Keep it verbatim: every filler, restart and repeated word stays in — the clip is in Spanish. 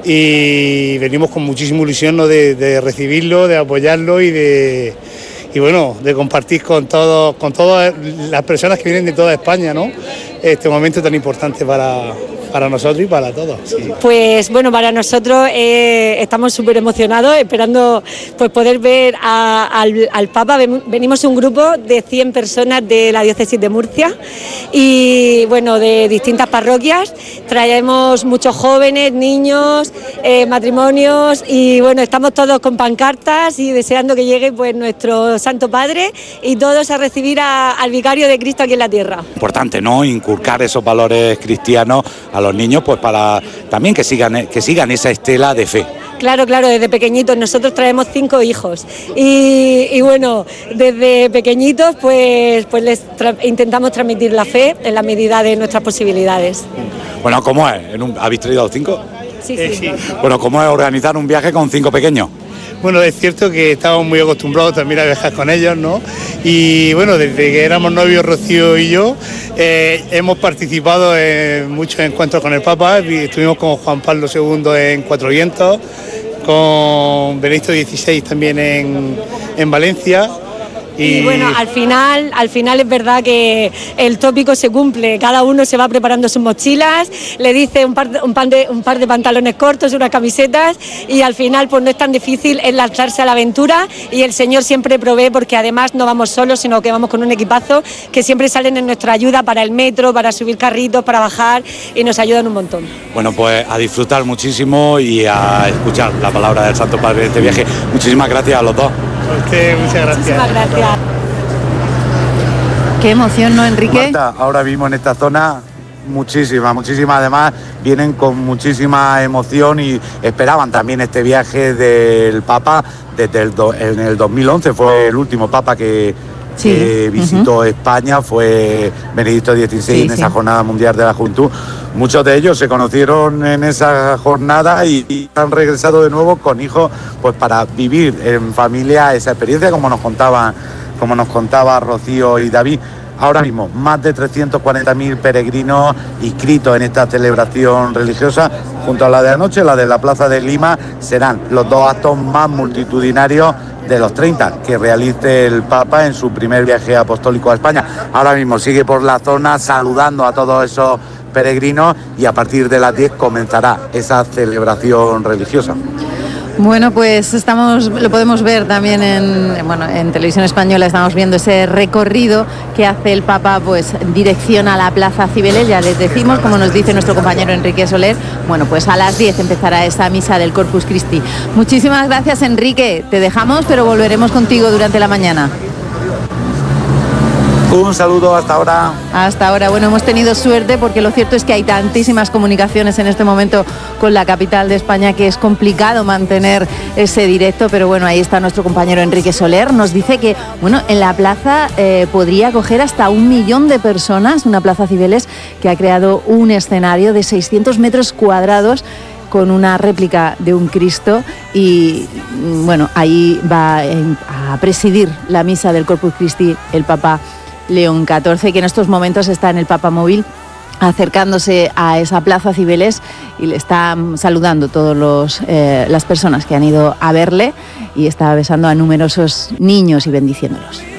y venimos con muchísima ilusión, ¿no?, de, de recibirlo, de apoyarlo y de y bueno, de compartir con todos, con todas las personas que vienen de toda España, ¿no?, este momento tan importante para, para nosotros y para todos. Sí. Pues bueno, para nosotros eh, estamos súper emocionados, esperando pues poder ver a, al, al Papa. Venimos un grupo de cien personas de la diócesis de Murcia y bueno, de distintas parroquias. Traemos muchos jóvenes, niños, eh, matrimonios y bueno, estamos todos con pancartas y deseando que llegue pues nuestro Santo Padre y todos a recibir a, al Vicario de Cristo aquí en la tierra. Importante, ¿no?, inculcar esos valores cristianos a los niños, pues para también que sigan, que sigan esa estela de fe. Claro, claro, desde pequeñitos. Nosotros traemos cinco hijos y, y bueno, desde pequeñitos pues, pues les tra- intentamos transmitir la fe en la medida de nuestras posibilidades. Bueno, ¿cómo es? ¿En un, ¿Habéis traído cinco? Sí, Eh, sí. sí. Bueno, ¿cómo es organizar un viaje con cinco pequeños? Bueno, es cierto que estamos muy acostumbrados también a viajar con ellos, ¿no? Y bueno, desde que éramos novios Rocío y yo, eh, hemos participado en muchos encuentros con el Papa. Estuvimos con Juan Pablo segundo en Cuatro Vientos, con Benedicto dieciséis también en, en Valencia. Y, y bueno, al final, al final es verdad que el tópico se cumple, cada uno se va preparando sus mochilas, le dice un par de, un par de, un par de pantalones cortos, unas camisetas y al final pues no es tan difícil es lanzarse a la aventura y el Señor siempre provee porque además no vamos solos sino que vamos con un equipazo que siempre salen en nuestra ayuda para el metro, para subir carritos, para bajar y nos ayudan un montón. Bueno, pues a disfrutar muchísimo y a escuchar la palabra del Santo Padre de este viaje. Muchísimas gracias a los dos. A usted, muchas gracias. Muchísimas gracias. Qué emoción, ¿no, Enrique? Marta, ahora mismo en esta zona, muchísimas, muchísimas, además vienen con muchísima emoción y esperaban también este viaje del Papa desde el do, en el dos mil once, fue el último Papa que, sí. que visitó uh-huh. España, fue Benedicto dieciséis sí, en esa sí. Jornada Mundial de la Juventud. Muchos de ellos se conocieron en esa jornada y, y han regresado de nuevo con hijos pues para vivir en familia esa experiencia como nos contaban, como nos contaba Rocío y David. Ahora mismo, más de trescientos cuarenta mil peregrinos inscritos en esta celebración religiosa. Junto a la de anoche, la de la Plaza de Lima, serán los dos actos más multitudinarios de los treinta que realice el Papa en su primer viaje apostólico a España. Ahora mismo sigue por la zona saludando a todos esos peregrinos y a partir de las diez comenzará esa celebración religiosa. Bueno, pues estamos, lo podemos ver también en, bueno, en Televisión Española, estamos viendo ese recorrido que hace el Papa, pues dirección a la Plaza Cibeles, ya les decimos, como nos dice nuestro compañero Enrique Soler, bueno, pues a las diez empezará esa misa del Corpus Christi. Muchísimas gracias, Enrique, te dejamos, pero volveremos contigo durante la mañana. Un saludo, hasta ahora. Hasta ahora, bueno, hemos tenido suerte porque lo cierto es que hay tantísimas comunicaciones en este momento con la capital de España que es complicado mantener ese directo, pero bueno, ahí está nuestro compañero Enrique Soler, nos dice que, bueno, en la plaza eh, podría acoger hasta un millón de personas, una plaza Cibeles que ha creado un escenario de seiscientos metros cuadrados con una réplica de un Cristo y bueno, ahí va a presidir la misa del Corpus Christi el Papa León catorce, que en estos momentos está en el Papamóvil acercándose a esa plaza Cibeles y le está saludando todos los eh, las personas que han ido a verle y está besando a numerosos niños y bendiciéndolos.